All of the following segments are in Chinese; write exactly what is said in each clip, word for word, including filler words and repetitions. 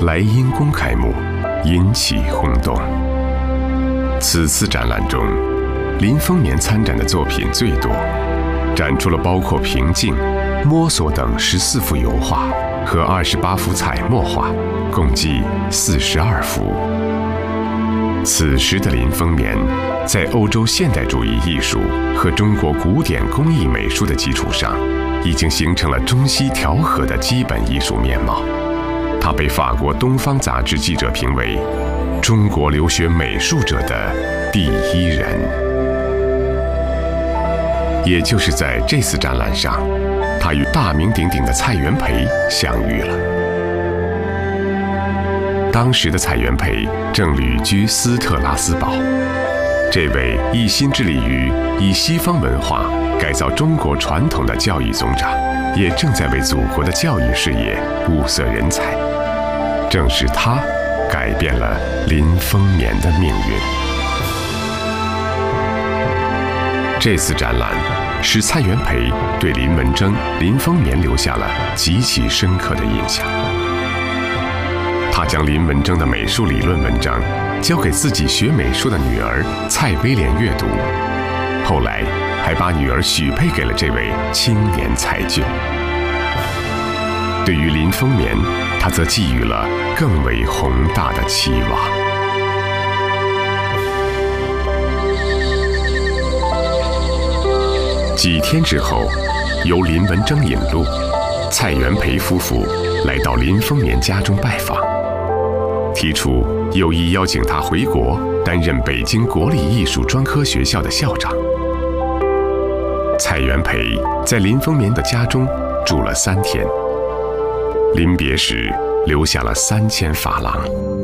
莱茵宫开幕，引起轰动。此次展览中，林风眠参展的作品最多，展出了包括平静、摸索等十四幅油画和二十八幅彩墨画，共计四十二幅。此时的林风眠，在欧洲现代主义艺术和中国古典工艺美术的基础上，已经形成了中西调和的基本艺术面貌。他被法国《东方》杂志记者评为中国留学美术者的第一人。也就是在这次展览上，他与大名鼎鼎的蔡元培相遇了。当时的蔡元培正旅居斯特拉斯堡，这位一心致力于以西方文化改造中国传统的教育总长，也正在为祖国的教育事业物色人才。正是他改变了林风眠的命运。这次展览使蔡元培对林文征、林风眠留下了极其深刻的印象。他将林文征的美术理论文章交给自己学美术的女儿蔡威廉阅读，后来还把女儿许配给了这位青年才俊。对于林风眠，他则寄予了更为宏大的期望。几天之后，由林文征引路，蔡元培夫妇来到林风眠家中拜访，提出有意邀请他回国担任北京国立艺术专科学校的校长。蔡元培在林风眠的家中住了三天，临别时留下了三千法郎。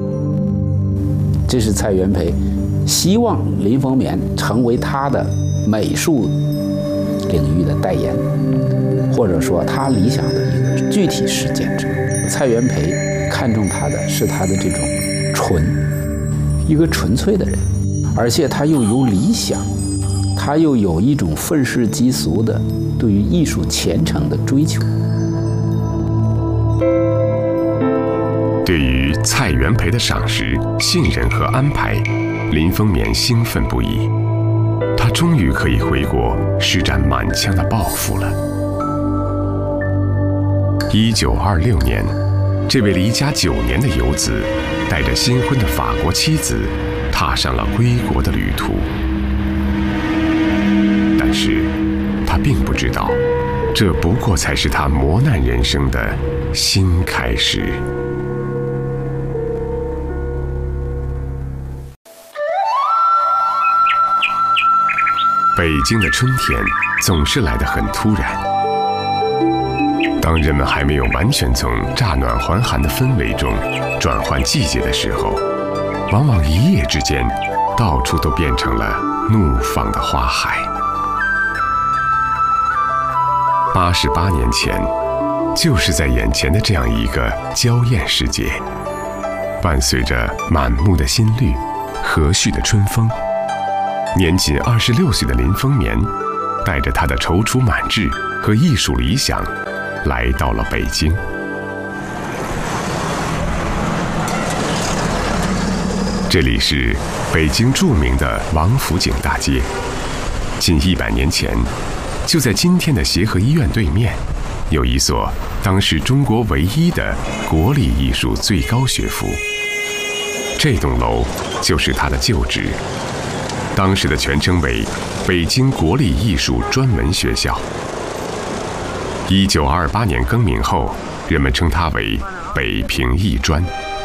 这是蔡元培希望林风眠成为他的美术领域的代言，或者说他理想的一个具体实践者。蔡元培看重他的是他的这种纯，一个纯粹的人，而且他又有理想，他又有一种愤世嫉俗的对于艺术虔诚的追求。 对于蔡元培的赏识、信任和安排，林风眠兴奋不已。他终于可以回国施展满腔的抱负了。一九二六年，这位离家九年的游子，带着新婚的法国妻子，踏上了归国的旅途。但是，他并不知道，这不过才是他磨难人生的新开始。北京的春天总是来得很突然。当人们还没有完全从乍暖还寒的氛围中转换季节的时候，往往一夜之间，到处都变成了怒放的花海。八十八年前，就是在眼前的这样一个娇艳世界，伴随着满目的新绿、和煦的春风，年仅二十六岁的林风眠，带着他的踌躇满志和艺术理想，来到了北京。这里是北京著名的王府井大街。近一百年前，就在今天的协和医院对面，有一所当时中国唯一的国立艺术最高学府。这栋楼就是他的旧址。当时的全称为北京国立艺术专门学校。一九二八年更名后，人们称它为北平艺专。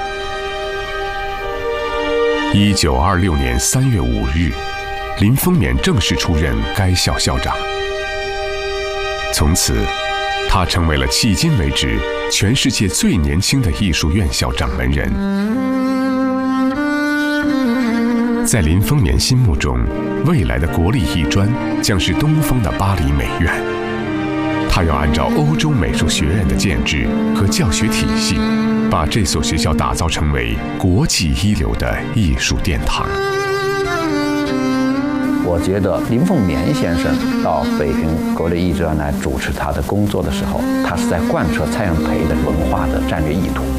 一九二六年三月五日，林风眠正式出任该校校长。从此，他成为了迄今为止全世界最年轻的艺术院校掌门人。在林风眠心目中，未来的国立艺专将是东方的巴黎美院。他要按照欧洲美术学院的建制和教学体系，把这所学校打造成为国际一流的艺术殿堂。 我觉得林风眠先生到北平国立艺专来主持他的工作的时候，他是在贯彻蔡元培的文化的战略意图。